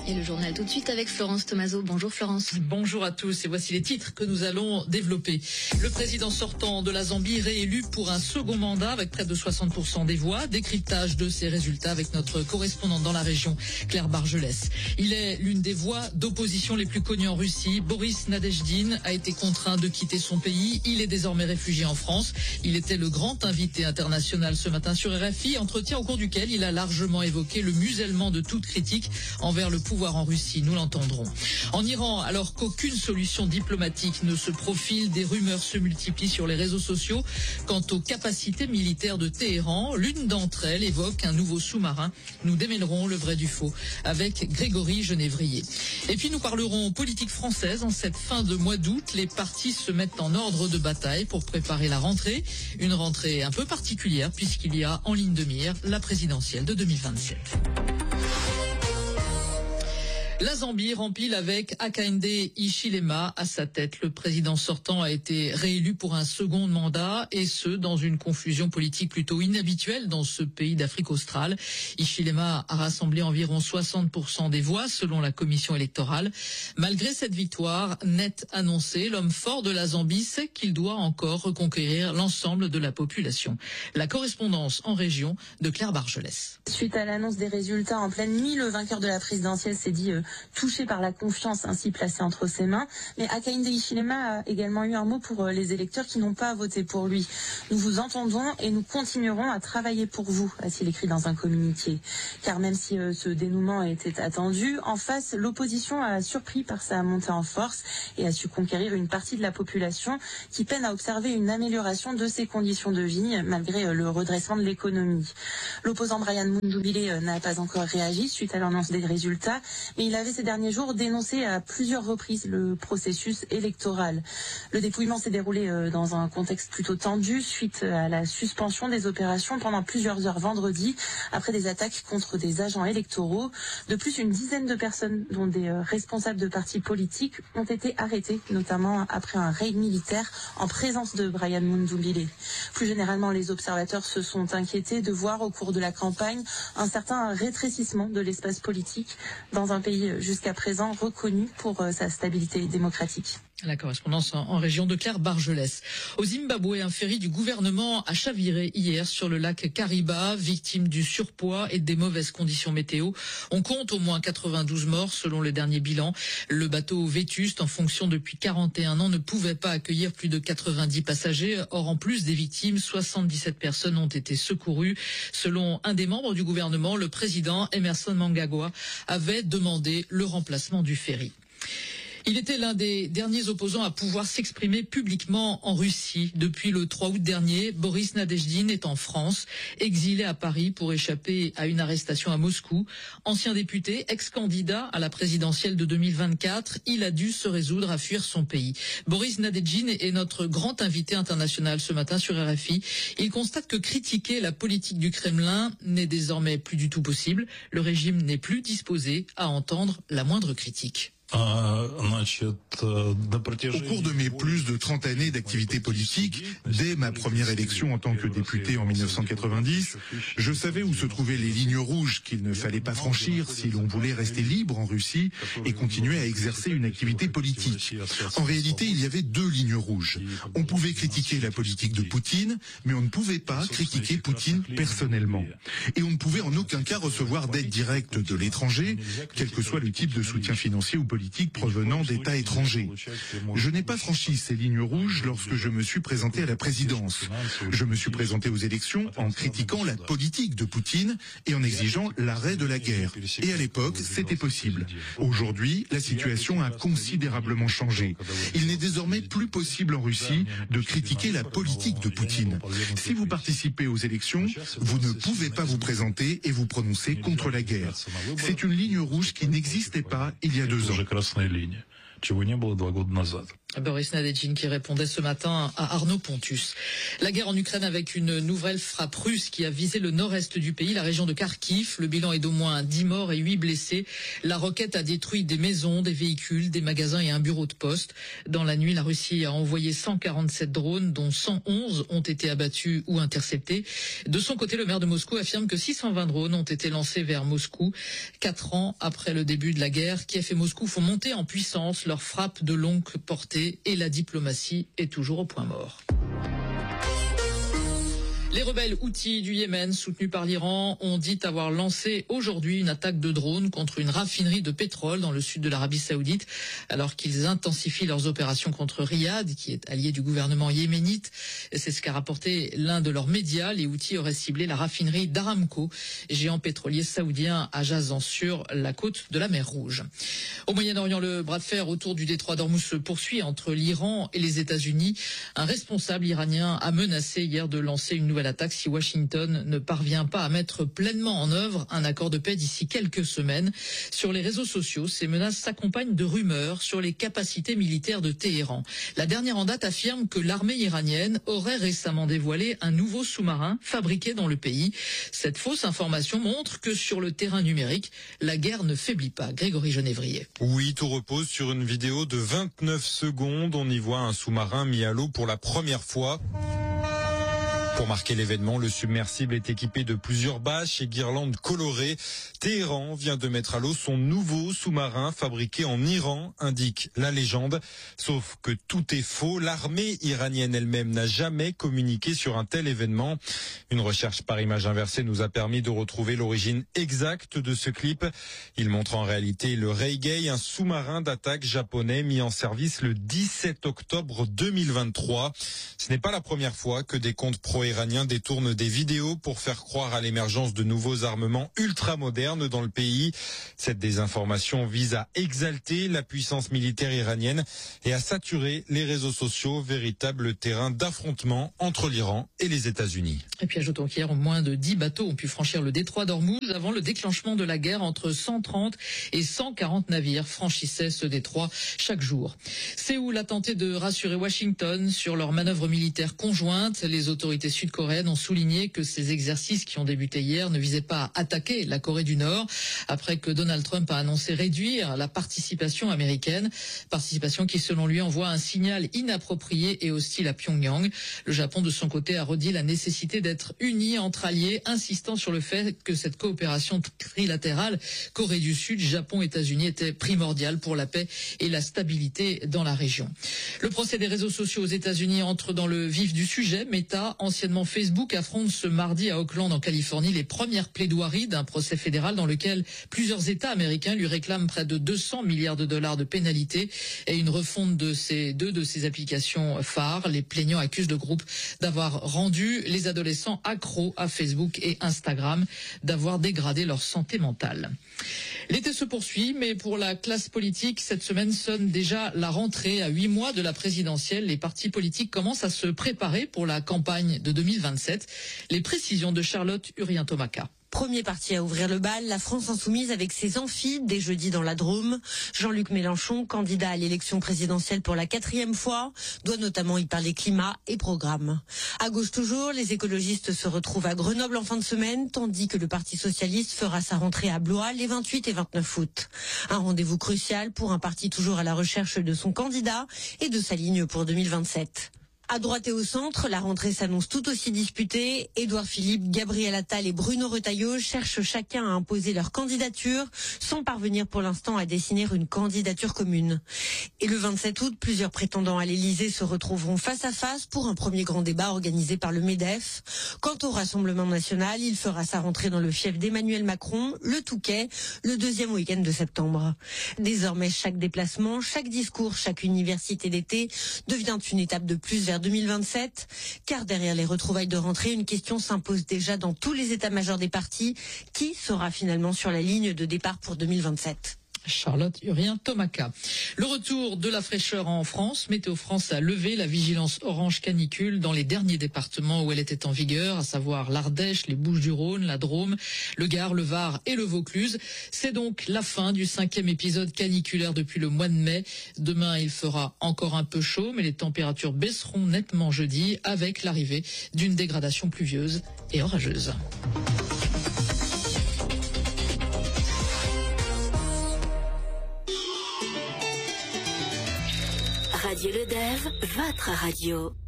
Et le journal tout de suite avec Florence Tomaso. Bonjour Florence. Bonjour à tous et voici les titres que nous allons développer. Le président sortant de la Zambie réélu pour un second mandat avec près de 60% des voix. Décryptage de ses résultats avec notre correspondante dans la région, Claire Bargelès. Il est l'une des voix d'opposition les plus connues en Russie. Boris Nadezhdin a été contraint de quitter son pays. Il est désormais réfugié en France. Il était le grand invité international ce matin sur RFI, entretien au cours duquel il a largement évoqué le musellement de toute critique envers le pouvoir en Russie, nous l'entendrons. En Iran, alors qu'aucune solution diplomatique ne se profile, des rumeurs se multiplient sur les réseaux sociaux quant aux capacités militaires de Téhéran. L'une d'entre elles évoque un nouveau sous-marin. Nous démêlerons le vrai du faux avec Grégory Genévrier. Et puis nous parlerons politique française. En cette fin de mois d'août, les partis se mettent en ordre de bataille pour préparer la rentrée. Une rentrée un peu particulière puisqu'il y a en ligne de mire la présidentielle de 2027. La Zambie rempile avec Hakainde Hichilema à sa tête. Le président sortant a été réélu pour un second mandat et ce, dans une confusion politique plutôt inhabituelle dans ce pays d'Afrique australe. Hichilema a rassemblé environ 60% des voix selon la commission électorale. Malgré cette victoire nette annoncée, l'homme fort de la Zambie sait qu'il doit encore reconquérir l'ensemble de la population. La correspondance en région de Claire Bargelès. Suite à l'annonce des résultats en pleine nuit, le vainqueur de la présidentielle s'est dit touché par la confiance ainsi placée entre ses mains. Mais Hakainde Hichilema a également eu un mot pour les électeurs qui n'ont pas voté pour lui. Nous vous entendons et nous continuerons à travailler pour vous, a-t-il écrit dans un communiqué. Car même si ce dénouement était attendu, en face, l'opposition a surpris par sa montée en force et a su conquérir une partie de la population qui peine à observer une amélioration de ses conditions de vie malgré le redressement de l'économie. L'opposant Brian Mundubile n'a pas encore réagi suite à l'annonce des résultats, mais il avait ces derniers jours dénoncé à plusieurs reprises le processus électoral. Le dépouillement s'est déroulé dans un contexte plutôt tendu suite à la suspension des opérations pendant plusieurs heures vendredi après des attaques contre des agents électoraux. De plus, une dizaine de personnes, dont des responsables de partis politiques, ont été arrêtées, notamment après un raid militaire en présence de Brian Mundubile. Plus généralement, les observateurs se sont inquiétés de voir au cours de la campagne un certain rétrécissement de l'espace politique dans un pays jusqu'à présent reconnu pour sa stabilité démocratique. La correspondance en région de Claire Bargelès. Au Zimbabwe, un ferry du gouvernement a chaviré hier sur le lac Kariba, victime du surpoids et des mauvaises conditions météo. On compte au moins 92 morts selon le dernier bilan. Le bateau vétuste, en fonction depuis 41 ans, ne pouvait pas accueillir plus de 90 passagers. Or, en plus des victimes, 77 personnes ont été secourues. Selon un des membres du gouvernement, le président Emmerson Mnangagwa avait demandé le remplacement du ferry. Il était l'un des derniers opposants à pouvoir s'exprimer publiquement en Russie. Depuis le 3 août dernier, Boris Nadezhdin est en France, exilé à Paris pour échapper à une arrestation à Moscou. Ancien député, ex-candidat à la présidentielle de 2024, il a dû se résoudre à fuir son pays. Boris Nadezhdin est notre grand invité international ce matin sur RFI. Il constate que critiquer la politique du Kremlin n'est désormais plus du tout possible. Le régime n'est plus disposé à entendre la moindre critique. Au cours de mes plus de 30 années d'activité politique, dès ma première élection en tant que député en 1990, je savais où se trouvaient les lignes rouges qu'il ne fallait pas franchir si l'on voulait rester libre en Russie et continuer à exercer une activité politique. En réalité, il y avait deux lignes rouges. On pouvait critiquer la politique de Poutine, mais on ne pouvait pas critiquer Poutine personnellement. Et on ne pouvait en aucun cas recevoir d'aide directe de l'étranger, quel que soit le type de soutien financier ou politique provenant d'États étrangers. Je n'ai pas franchi ces lignes rouges lorsque je me suis présenté à la présidence. Je me suis présenté aux élections en critiquant la politique de Poutine et en exigeant l'arrêt de la guerre. Et à l'époque, c'était possible. Aujourd'hui, la situation a considérablement changé. Il n'est désormais plus possible en Russie de critiquer la politique de Poutine. Si vous participez aux élections, vous ne pouvez pas vous présenter et vous prononcer contre la guerre. C'est une ligne rouge qui n'existait pas il y a 2 ans. Boris Nadejin qui répondait ce matin à Arnaud Pontus. La guerre en Ukraine avec une nouvelle frappe russe qui a visé le nord-est du pays, la région de Kharkiv. Le bilan est d'au moins 10 morts et 8 blessés. La roquette a détruit des maisons, des véhicules, des magasins et un bureau de poste. Dans la nuit, la Russie a envoyé 147 drones, dont 111 ont été abattus ou interceptés. De son côté, le maire de Moscou affirme que 620 drones ont été lancés vers Moscou. 4 ans après le début de la guerre, Kiev et Moscou font monter en puissance leurs frappes de longue portée et la diplomatie est toujours au point mort. Les rebelles Houthis du Yémen, soutenus par l'Iran, ont dit avoir lancé aujourd'hui une attaque de drone contre une raffinerie de pétrole dans le sud de l'Arabie Saoudite, alors qu'ils intensifient leurs opérations contre Riyad, qui est allié du gouvernement yéménite. C'est ce qu'a rapporté l'un de leurs médias. Les Houthis auraient ciblé la raffinerie d'Aramco, géant pétrolier saoudien à Jazan sur la côte de la mer Rouge. Au Moyen-Orient, le bras de fer autour du détroit d'Ormuz se poursuit entre l'Iran et les États-Unis. Un responsable iranien a menacé hier de lancer une nouvelle attaque si Washington ne parvient pas à mettre pleinement en œuvre un accord de paix d'ici quelques semaines. Sur les réseaux sociaux, ces menaces s'accompagnent de rumeurs sur les capacités militaires de Téhéran. La dernière en date affirme que l'armée iranienne aurait récemment dévoilé un nouveau sous-marin fabriqué dans le pays. Cette fausse information montre que sur le terrain numérique, la guerre ne faiblit pas. Grégory Genévrier. Oui, tout repose sur une vidéo de 29 secondes. On y voit un sous-marin mis à l'eau pour la première fois. Pour marquer l'événement, le submersible est équipé de plusieurs bâches et guirlandes colorées. Téhéran vient de mettre à l'eau son nouveau sous-marin fabriqué en Iran, indique la légende. Sauf que tout est faux. L'armée iranienne elle-même n'a jamais communiqué sur un tel événement. Une recherche par image inversée nous a permis de retrouver l'origine exacte de ce clip. Il montre en réalité le Reigei, un sous-marin d'attaque japonais mis en service le 17 octobre 2023. Ce n'est pas la première fois que des comptes pro-iraniens détournent des vidéos pour faire croire à l'émergence de nouveaux armements ultra-modernes dans le pays. Cette désinformation vise à exalter la puissance militaire iranienne et à saturer les réseaux sociaux, véritable terrain d'affrontement entre l'Iran et les États-Unis. Et puis ajoutons qu'hier, moins de 10 bateaux ont pu franchir le détroit d'Ormuz avant le déclenchement de la guerre. Entre 130 et 140 navires franchissaient ce détroit chaque jour. Séoul a tenté de rassurer Washington sur leurs manœuvres militaires conjointes. Les autorités sud-coréennes ont souligné que ces exercices qui ont débuté hier ne visaient pas à attaquer la Corée du Nord après que Donald Trump a annoncé réduire la participation américaine. Participation qui, selon lui, envoie un signal inapproprié et hostile à Pyongyang. Le Japon, de son côté, a redit la nécessité d'être unis entre alliés, insistant sur le fait que cette coopération trilatérale Corée du Sud, Japon, États-Unis était primordiale pour la paix et la stabilité dans la région. Le procès des réseaux sociaux aux États-Unis entre dans le vif du sujet. Meta, anciennement Facebook, affronte ce mardi à Oakland, en Californie, les premières plaidoiries d'un procès fédéral dans lequel plusieurs États américains lui réclament près de 200 milliards de dollars de pénalités et une refonte de deux de ses applications phares. Les plaignants accusent le groupe d'avoir rendu les adolescents accros à Facebook et Instagram, d'avoir dégradé leur santé mentale. L'été se poursuit, mais pour la classe politique, cette semaine sonne déjà la rentrée. À 8 mois de la présidentielle, les partis politiques commencent à se préparer pour la campagne de 2027. Les précisions de Charlotte Urien-Tomaka. Premier parti à ouvrir le bal, la France insoumise avec ses amphis dès jeudi dans la Drôme. Jean-Luc Mélenchon, candidat à l'élection présidentielle pour la 4e fois, doit notamment y parler climat et programme. À gauche toujours, les écologistes se retrouvent à Grenoble en fin de semaine, tandis que le Parti socialiste fera sa rentrée à Blois les 28 et 29 août. Un rendez-vous crucial pour un parti toujours à la recherche de son candidat et de sa ligne pour 2027. À droite et au centre, la rentrée s'annonce tout aussi disputée. Édouard Philippe, Gabriel Attal et Bruno Retailleau cherchent chacun à imposer leur candidature sans parvenir pour l'instant à dessiner une candidature commune. Et le 27 août, plusieurs prétendants à l'Élysée se retrouveront face à face pour un premier grand débat organisé par le MEDEF. Quant au Rassemblement national, il fera sa rentrée dans le fief d'Emmanuel Macron, le Touquet, le 2e week-end de septembre. Désormais, chaque déplacement, chaque discours, chaque université d'été devient une étape de plus vers 2027, car derrière les retrouvailles de rentrée, une question s'impose déjà dans tous les états-majors des partis. Qui sera finalement sur la ligne de départ pour 2027 ? Charlotte Urien-Tomaca. Le retour de la fraîcheur en France. Météo France a levé la vigilance orange canicule dans les derniers départements où elle était en vigueur, à savoir l'Ardèche, les Bouches-du-Rhône, la Drôme, le Gard, le Var et le Vaucluse. C'est donc la fin du 5e épisode caniculaire depuis le mois de mai. Demain, il fera encore un peu chaud, mais les températures baisseront nettement jeudi avec l'arrivée d'une dégradation pluvieuse et orageuse. Radio Le Dev, votre radio.